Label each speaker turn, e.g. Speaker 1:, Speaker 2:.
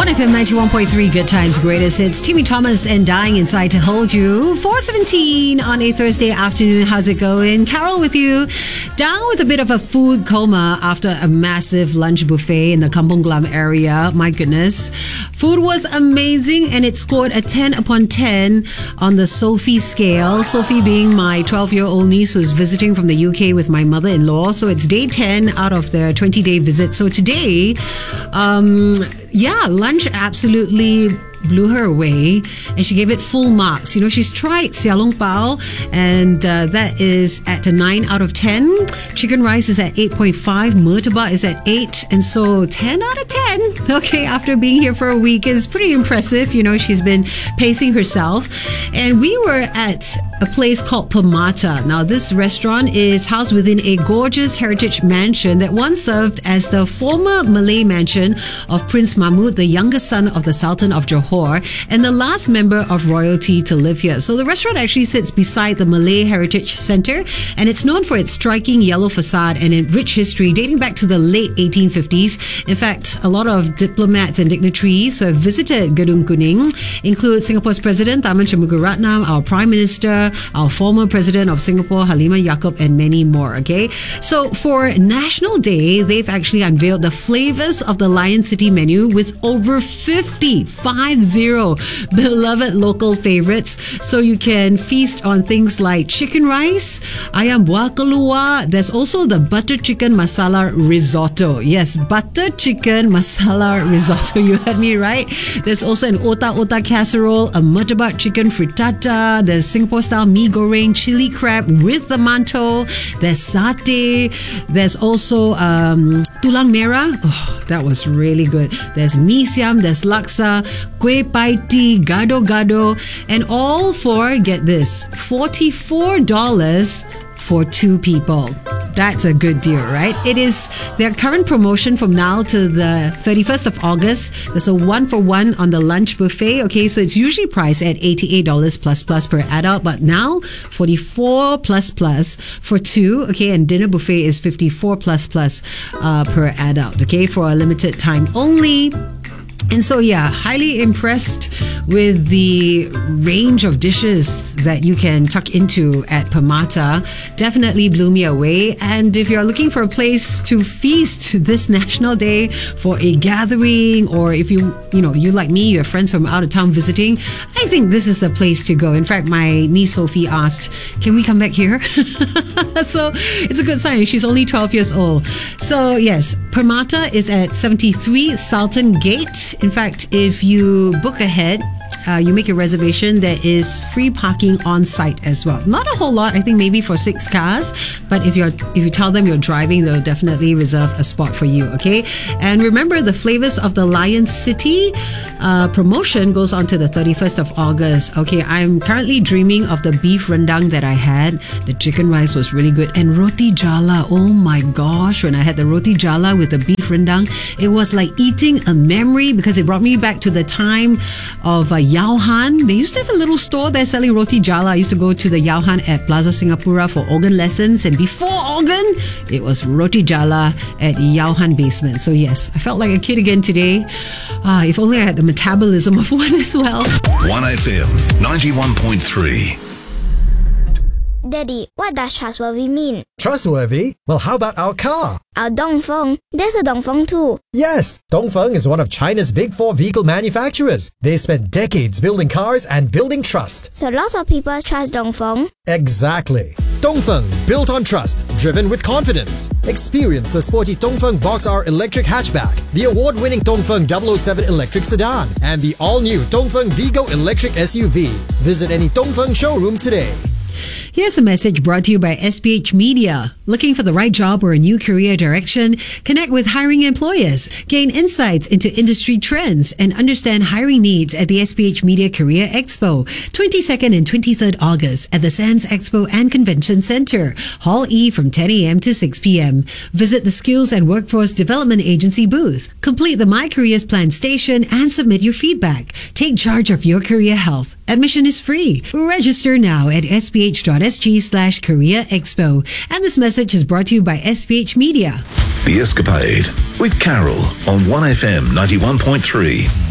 Speaker 1: 1FM 91.3 Good Times Greatest Hits. Timmy Thomas and Dying Inside to Hold You. 4:17 on a Thursday afternoon. How's it going? Carol with you. Down with a bit of a food coma after a massive lunch buffet in the Kampong Glam area. My goodness. Food was amazing and it scored a 10 upon 10 on the Sophie scale. Sophie being my 12-year-old niece who's visiting from the UK with my mother-in-law. So it's day 10 out of their 20-day visit. So today, lunch absolutely blew her away and she gave it full marks. You know, she's tried Xiao Long Bao and that is at a 9 out of 10. Chicken rice is at 8.5. Murtabak is at 8. And so 10 out of 10. Okay, after being here for a week is pretty impressive. You know, she's been pacing herself. And we were at a place called Permata. Now, this restaurant is housed within a gorgeous heritage mansion that once served as the former Malay mansion of Prince Mahmud, the youngest son of the Sultan of Johor, and the last member of royalty to live here. So the restaurant actually sits beside the Malay Heritage Centre, and it's known for its striking yellow facade and its rich history dating back to the late 1850s. In fact, a lot of diplomats and dignitaries who have visited Gedung Kuning include Singapore's President Tharman Shanmugaratnam, our Prime Minister, our former President of Singapore Halimah Yacob, and many more. Okay, so for National Day, they've actually unveiled the flavors of the Lion City menu with over 50 beloved local favorites. So you can feast on things like chicken rice, ayam buah keluar. There's also the butter chicken masala risotto. Yes, butter chicken masala risotto. You heard me right. There's also an otak-otak casserole, a murtabak chicken frittata. There's Singapore-style mee goreng, chili crab with the mantou. There's satay. There's also tulang merah. Oh, that was really good. There's mee siam. There's laksa, kueh pai tea, gado-gado, and all for, get this, $44 for two people. That's a good deal, right? It is their current promotion from now to the 31st of August. There's a 1-for-1 on the lunch buffet. Okay, so it's usually priced at $88 plus per adult, but now $44 plus for two. Okay, and dinner buffet is $54 plus per adult. Okay, for a limited time only. And so, yeah, highly impressed with the range of dishes that you can tuck into at Permata. Definitely blew me away. And if you're looking for a place to feast this National Day for a gathering, or if you like me, you have friends from out of town visiting, I think this is the place to go. In fact, my niece Sophie asked, can we come back here? So it's a good sign. She's only 12 years old. So yes, Permata is at 73 Sultan Gate. In fact, if you book ahead, you make a reservation, there is free parking on site as well. Not a whole lot, I think maybe for 6 cars, but if you tell them you're driving, they'll definitely reserve a spot for you, okay? And remember, the flavors of the Lion City promotion goes on to the 31st of August. Okay, I'm currently dreaming of the beef rendang that I had. The chicken rice was really good, and roti jala. Oh my gosh, when I had the roti jala with the beef rendang, it was like eating a memory because it brought me back to the time of Yao Han. They used to have a little store there selling roti jala. I used to go to the Yao Han at Plaza Singapura for organ lessons, and before organ, it was roti jala at Yao Han basement. So yes, I felt like a kid again today. If only I had the metabolism of one as well.
Speaker 2: 1FM 91.3.
Speaker 3: Daddy, what does trustworthy mean?
Speaker 4: Trustworthy? Well, how about our car?
Speaker 3: Our Dongfeng. There's a Dongfeng too.
Speaker 4: Yes, Dongfeng is one of China's big 4 vehicle manufacturers. They spent decades building cars and building trust.
Speaker 3: So lots of people trust Dongfeng?
Speaker 4: Exactly. Dongfeng, built on trust, driven with confidence. Experience the sporty Dongfeng Box R electric hatchback, the award-winning Dongfeng 007 electric sedan, and the all-new Dongfeng Vigo electric SUV. Visit any Dongfeng showroom today.
Speaker 1: Here's a message brought to you by SPH Media. Looking for the right job or a new career direction? Connect with hiring employers, gain insights into industry trends, and understand hiring needs at the SPH Media Career Expo, 22nd and 23rd August at the Sands Expo and Convention Center, Hall E from 10 a.m. to 6 p.m. Visit the Skills and Workforce Development Agency booth. Complete the My Careers Plan station and submit your feedback. Take charge of your career health. Admission is free. Register now at sph.sg/Career Expo. And this message is brought to you by SPH Media.
Speaker 2: The Escapade with Carol on 1FM 91.3.